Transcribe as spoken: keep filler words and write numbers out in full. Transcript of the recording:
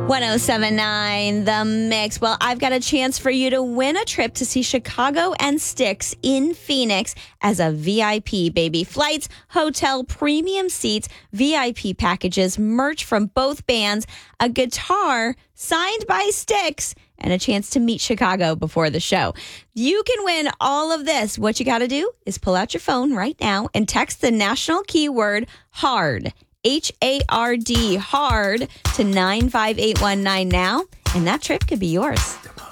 one oh seven point nine The Mix. Well, I've got a chance for you to win a trip to see Chicago and Styx in Phoenix as a V I P, baby. Flights, hotel, premium seats, V I P packages, merch from both bands, a guitar signed by Styx, and a chance to meet Chicago before the show. You can win all of this. What you got to do is pull out your phone right now and text the national keyword HARD. H A R D, HARD, to nine five eight one nine now, and that trip could be yours.